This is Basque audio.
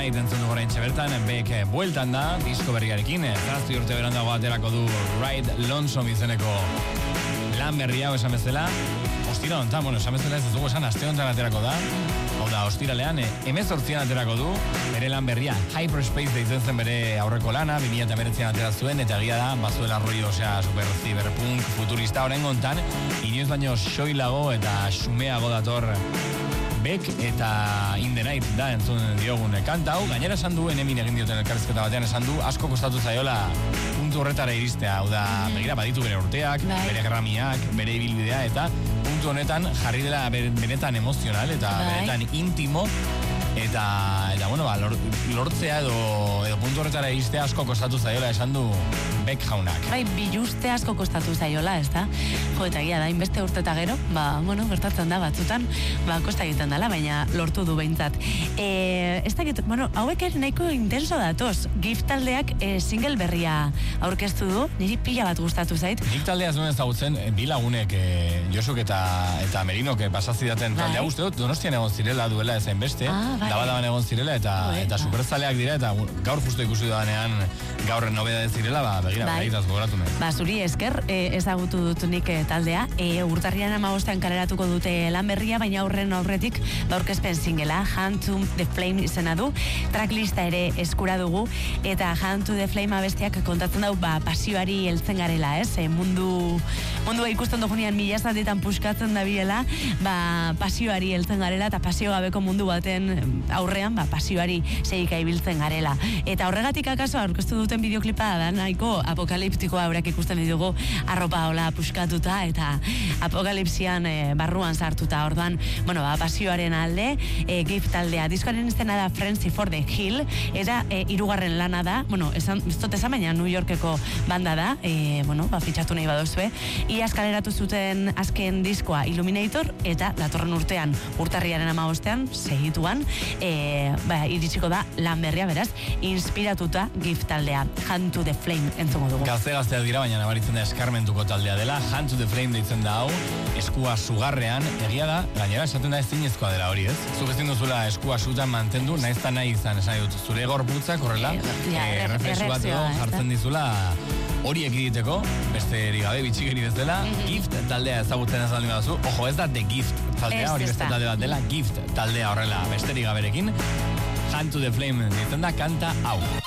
Night entzun dugu oraintxe bertan, Beck bueltan da, disko berriarekin, zazpi urte berandago aterako du Ride Lonesome izeneko lan berria, esan bezala. Ostira hontan, esan bezala ez dugu esan, aste hontan aterako da. Hau da, ostiralean, 18an aterako du, bere lan berria, Hyperspace deitzen zen bere aurreko lana, 2019an atera zuen, eta egia da, bazuela rollo, super cyberpunk, futurista horren gontan, inoiz baino soilago eta xumeago dator Beck eta In the Night da entzun diogun kanta hau. Gainera esan du, Enemin egin dioten elkarrizketa batean esan du, asko kostatu zaiola puntu horretara iristea. Hau da, begira, baditu bere urteak, bere gramiak, bere ibilbidea, eta puntu honetan jarri dela benetan emozional eta benetan intimo. Eta lortzea edo puntu horretara iristea asko kostatu zaiola esan du Beck jaunak. Biluste asko kostatu zaiola, ez da? Jo, eta gira da, inbeste urte eta gero, gertatzen da batzutan, kosta egiten dela, baina lortu du behintzat. Ez dakit, hauek ere nahiko intenso datoz. Gift taldeak single berria aurkeztu du, niri pila bat gustatu zait. Gift taldea ez duen ezagutzen, bi lagunek, Josuk eta Merinok pasazidaten taldea uste dut, Donostian egon zirela duela ezain beste, daban egon zirela, eta superzaleak dira, eta gaur justu ikusi danean gaur nobedade zirela, begiraz gogoratu nahi. Zuri esker, ezagutu dut nik taldea, urtarrian 15ean kaleratuko dute lan berria, baina aurretik aurkezpen singela, Hand to the Flame izena du, tracklista ere eskura dugu, eta Hand to the Flame abestiak kontatzen dau, pasioari heltzen garela, ez? Mundua ikusten dugunean mila zatitan puskatzen dabiela, pasioari heltzen garela, eta pasio gabeko mundu baten aurrean, pasioari segika ibiltzen garela. Eta horregatik akaso aurkeztu duten bideoklipa da nahiko apokaliptikoa aurak ikusten ditugu arropa hola puskatuta eta apokalipsian barruan sartuta. Orduan, pasioaren alde, Gift taldea. Diskoaren izena da Frenzy for the Hill, eta hirugarren lana da, ez dut esan, baina New Yorkeko banda da, fitxatu nahi badozue. Iaz kaleratu zuten azken diskoa Illuminator, eta datorren urtean, urtarriaren 15ean, segituan, iritsiko da lan berria, beraz, inspiratuta Gift taldea. Hand to the Flame entzungo dugu. Gazteak dira, baina nabaritzen da eskarmentuko taldea dela. Hand to the Flame deitzen da hau, eskua sugarrean, egia da, gainera esaten da ezinezkoa dela hori, ez? Zuk ezin duzula eskua sutan mantendu, nahiz eta nahi izan, esan dut, zure gorputzak horrela, reflexu bat jartzen dizula hori ekiditeko, beste erigabe, bitxikeri bezala, Gift taldea ezagutzen ez aldin baduzu, ojo, ez da The Gift taldea, hori beste talde bat dela, Gift taldea horrela beste erigaberekin, Hand to the Flame ditzen da kanta hau.